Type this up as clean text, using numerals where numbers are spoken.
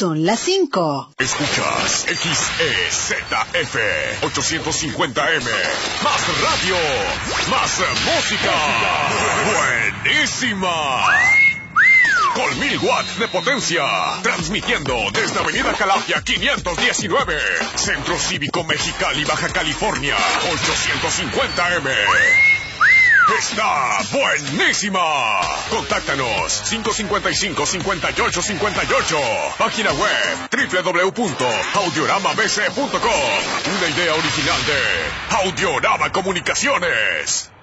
son las 5. Escuchas XEZF 850M. Más radio, más música. Buenísima. Con 1000 watts de potencia. Transmitiendo desde Avenida Calafia 519. Centro Cívico Mexicali, Baja California. 850M. Está buenísima. Contáctanos 555-5858. Página web www.audioramabc.com. Una idea original de Audiorama Comunicaciones.